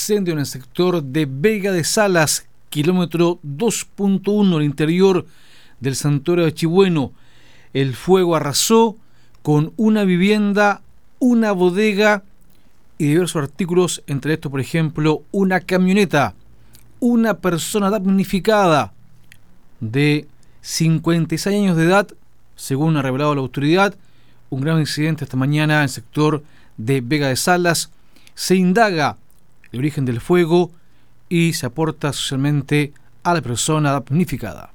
incendio en el sector de Vega de Salas, kilómetro 2.1 al interior del santuario de Chibueno. El fuego arrasó con una vivienda, una bodega y diversos artículos, entre estos, por ejemplo, una camioneta. Una persona damnificada de 56 años de edad, según ha revelado la autoridad. Un grave incidente esta mañana en el sector de Vega de Salas. Se indaga el origen del fuego y se aporta socialmente a la persona damnificada.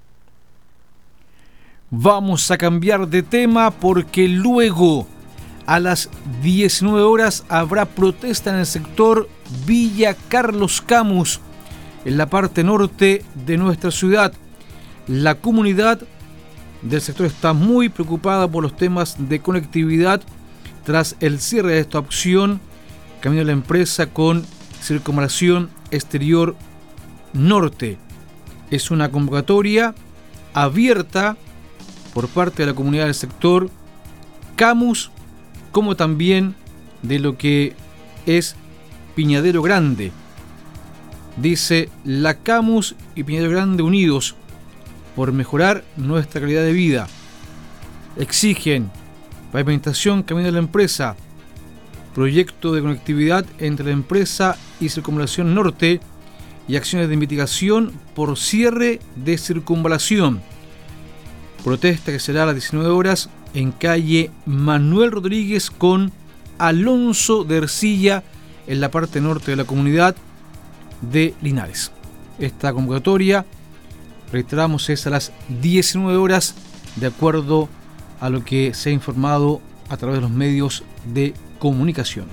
Vamos a cambiar de tema porque luego a las 19 horas habrá protesta en el sector Villa Carlos Camus, en la parte norte de nuestra ciudad. La comunidad del sector está muy preocupada por los temas de conectividad tras el cierre de esta opción camino de la empresa con circunvalación exterior norte. Es una convocatoria abierta por parte de la comunidad del sector Camus, como también de lo que es Piñadero Grande. Dice: la Camus y Piñadero Grande unidos por mejorar nuestra calidad de vida. Exigen pavimentación camino de la empresa, proyecto de conectividad entre la empresa y circunvalación norte y acciones de mitigación por cierre de circunvalación. Protesta que será a las 19 horas en calle Manuel Rodríguez con Alonso de Ercilla, en la parte norte de la comunidad de Linares. Esta convocatoria, reiteramos, es a las 19 horas, de acuerdo a lo que se ha informado a través de los medios de comunicación.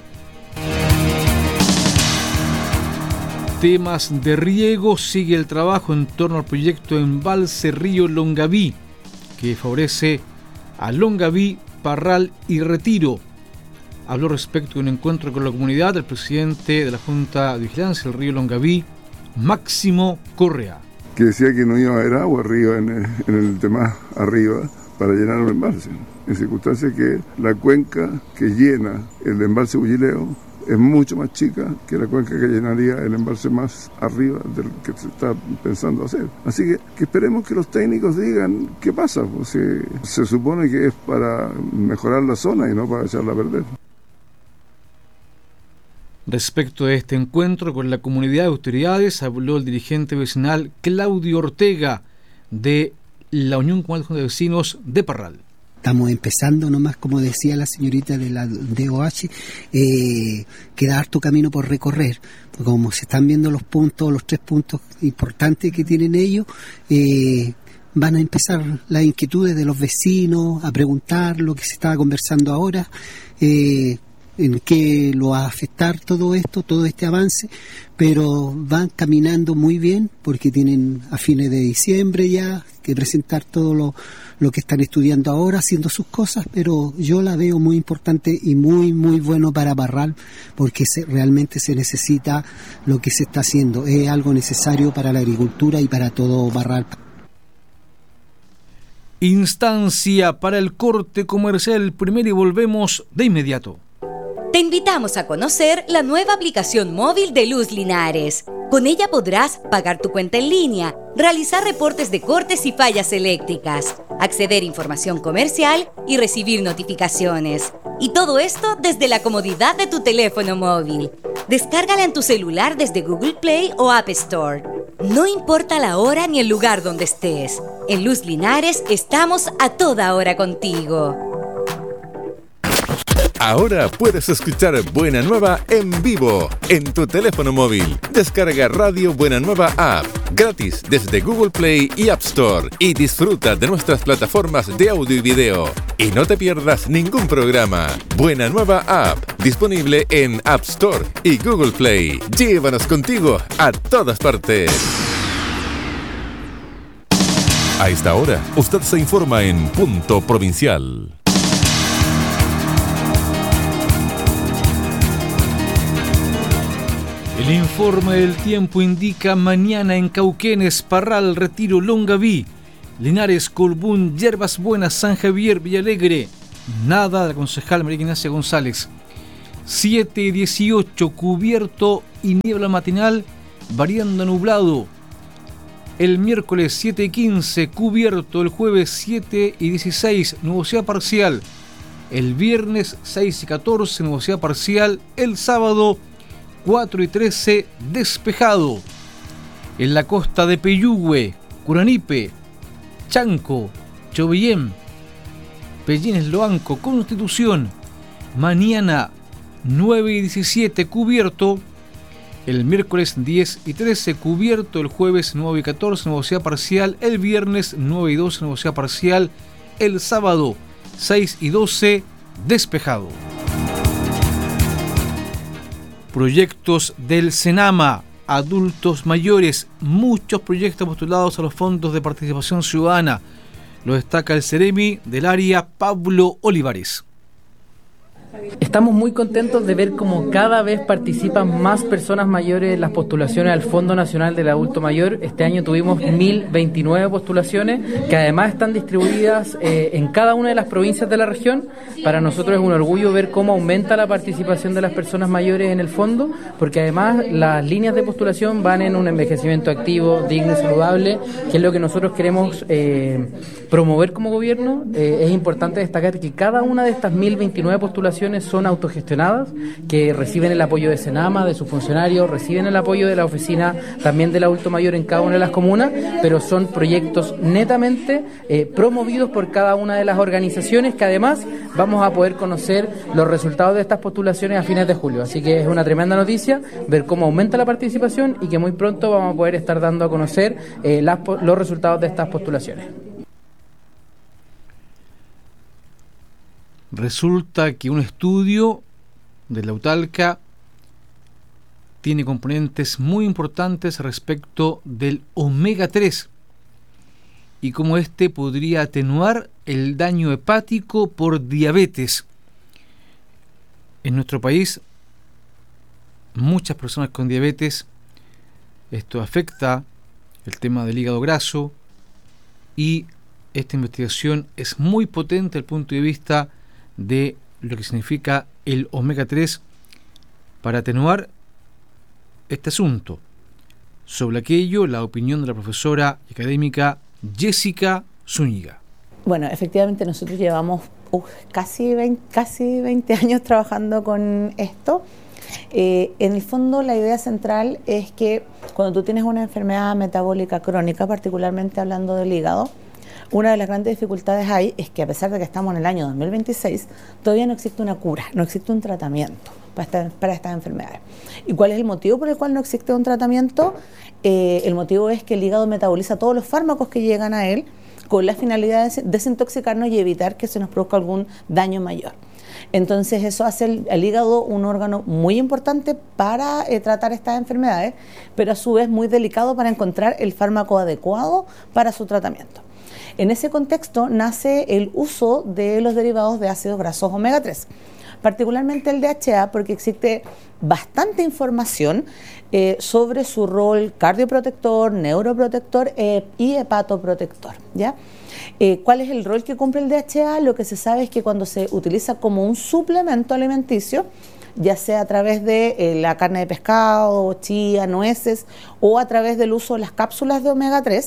Temas de riego: sigue el trabajo en torno al proyecto Embalse Río Longaví, que favorece a Longaví, Parral y Retiro. Habló respecto de un encuentro con la comunidad el presidente de la Junta de Vigilancia del Río Longaví, Máximo Correa, que decía que no iba a haber agua arriba en el tema arriba para llenar el embalse, en circunstancias que la cuenca que llena el embalse Bullileo es mucho más chica que la cuenca que llenaría el embalse más arriba del que se está pensando hacer. Así que esperemos que los técnicos digan qué pasa, pues se supone que es para mejorar la zona y no para echarla a perder. Respecto de este encuentro con la comunidad de autoridades, habló el dirigente vecinal Claudio Ortega de la Unión Comunal de Vecinos de Parral. Estamos empezando nomás, como decía la señorita de la DOH, queda harto camino por recorrer. Como se están viendo los tres puntos importantes que tienen ellos, van a empezar las inquietudes de los vecinos, a preguntar lo que se estaba conversando ahora, en qué lo va a afectar todo esto, todo este avance, pero van caminando muy bien porque tienen a fines de diciembre ya que presentar todo lo que están estudiando ahora, haciendo sus cosas, pero yo la veo muy importante y muy muy bueno para Parral porque realmente se necesita lo que se está haciendo, es algo necesario para la agricultura y para todo Parral. Instancia para el corte comercial primero y volvemos de inmediato. Te invitamos a conocer la nueva aplicación móvil de Luz Linares. Con ella podrás pagar tu cuenta en línea, realizar reportes de cortes y fallas eléctricas, acceder a información comercial y recibir notificaciones. Y todo esto desde la comodidad de tu teléfono móvil. Descárgala en tu celular desde Google Play o App Store. No importa la hora ni el lugar donde estés. En Luz Linares estamos a toda hora contigo. Ahora puedes escuchar Buena Nueva en vivo en tu teléfono móvil. Descarga Radio Buena Nueva App gratis desde Google Play y App Store y disfruta de nuestras plataformas de audio y video. Y no te pierdas ningún programa. Buena Nueva App, disponible en App Store y Google Play. Llévanos contigo a todas partes. A esta hora, usted se informa en Punto Provincial. El informe del tiempo indica mañana en Cauquenes, Parral, Retiro, Longaví, Linares, Colbún, Yerbas Buenas, San Javier, Villalegre. Nada de la concejal María Ignacia González. 7 y 18, cubierto y niebla matinal, variando a nublado. El miércoles 7 y 15, cubierto. El jueves 7 y 16, nubosidad parcial. El viernes 6 y 14, nubosidad parcial. El sábado 4 y 13, despejado. En la costa de Peyúgue, Curanipe, Chanco, Chobillén, Pellines Loanco, Constitución, mañana 9 y 17, cubierto. El miércoles 10 y 13, cubierto. El jueves 9 y 14, nubosidad parcial. El viernes 9 y 12, nubosidad parcial. El sábado 6 y 12, despejado. Proyectos del Senama, adultos mayores, muchos proyectos postulados a los fondos de participación ciudadana. Lo destaca el Ceremi del área, Pablo Olivares. Estamos muy contentos de ver cómo cada vez participan más personas mayores en las postulaciones al Fondo Nacional del Adulto Mayor. Este año tuvimos 1.029 postulaciones, que además están distribuidas en cada una de las provincias de la región. Para nosotros es un orgullo ver cómo aumenta la participación de las personas mayores en el fondo, porque además las líneas de postulación van en un envejecimiento activo, digno y saludable, que es lo que nosotros queremos promover como gobierno. Es importante destacar que cada una de estas 1.029 postulaciones son autogestionadas, que reciben el apoyo de Senama, de sus funcionarios, reciben el apoyo de la oficina también del adulto mayor en cada una de las comunas, pero son proyectos netamente promovidos por cada una de las organizaciones, que además vamos a poder conocer los resultados de estas postulaciones a fines de julio. Así que es una tremenda noticia ver cómo aumenta la participación y que muy pronto vamos a poder estar dando a conocer los resultados de estas postulaciones. Resulta que un estudio de la UTALCA tiene componentes muy importantes respecto del omega 3 y cómo este podría atenuar el daño hepático por diabetes. En nuestro país, muchas personas con diabetes, esto afecta el tema del hígado graso, y esta investigación es muy potente desde el punto de vista de lo que significa el omega 3 para atenuar este asunto. Sobre aquello, la opinión de la profesora y académica Jessica Zúñiga. Bueno, efectivamente nosotros llevamos casi 20 años trabajando con esto. En el fondo, la idea central es que cuando tú tienes una enfermedad metabólica crónica, particularmente hablando del hígado, una de las grandes dificultades es que a pesar de que estamos en el año 2026, todavía no existe una cura, no existe un tratamiento para estas enfermedades. ¿Y cuál es el motivo por el cual no existe un tratamiento? El motivo es que el hígado metaboliza todos los fármacos que llegan a él con la finalidad de desintoxicarnos y evitar que se nos produzca algún daño mayor. Entonces eso hace el hígado un órgano muy importante para tratar estas enfermedades, pero a su vez muy delicado para encontrar el fármaco adecuado para su tratamiento. En ese contexto nace el uso de los derivados de ácidos grasos omega 3, particularmente el DHA, porque existe bastante información sobre su rol cardioprotector, neuroprotector y hepatoprotector, ¿ya? ¿Cuál es el rol que cumple el DHA? Lo que se sabe es que cuando se utiliza como un suplemento alimenticio, ya sea a través de la carne de pescado, chía, nueces, o a través del uso de las cápsulas de omega 3,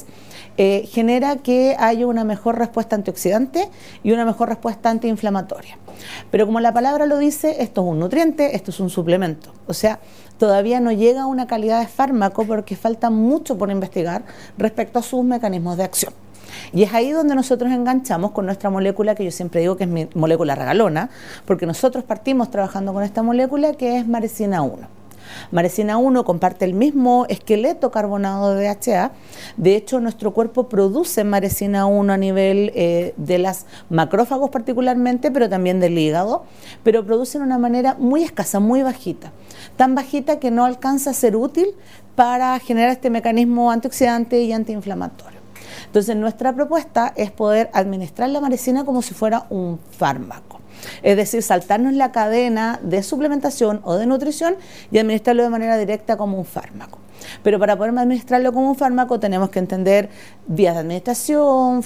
genera que haya una mejor respuesta antioxidante y una mejor respuesta antiinflamatoria. Pero como la palabra lo dice, esto es un nutriente, esto es un suplemento. O sea, todavía no llega a una calidad de fármaco porque falta mucho por investigar respecto a sus mecanismos de acción. Y es ahí donde nosotros enganchamos con nuestra molécula, que yo siempre digo que es mi molécula regalona, porque nosotros partimos trabajando con esta molécula que es Marecina 1. Marecina 1 comparte el mismo esqueleto carbonado de DHA. De hecho, nuestro cuerpo produce Marecina 1 a nivel de las macrófagos particularmente, pero también del hígado, pero produce de una manera muy escasa, muy bajita. Tan bajita que no alcanza a ser útil para generar este mecanismo antioxidante y antiinflamatorio. Entonces, nuestra propuesta es poder administrar la marecina como si fuera un fármaco. Es decir, saltarnos la cadena de suplementación o de nutrición y administrarlo de manera directa como un fármaco. Pero para poder administrarlo como un fármaco tenemos que entender vías de administración,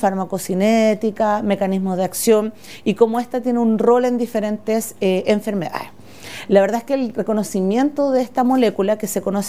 farmacocinética, mecanismos de acción y cómo esta tiene un rol en diferentes enfermedades. La verdad es que el reconocimiento de esta molécula, que se conoce